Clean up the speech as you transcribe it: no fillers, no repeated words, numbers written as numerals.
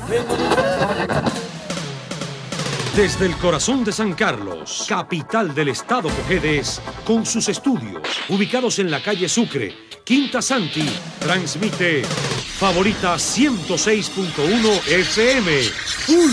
Desde el corazón de San Carlos, capital del estado Cojedes, con sus estudios ubicados en la calle Sucre, Quinta Santi, transmite Favorita 106.1 FM.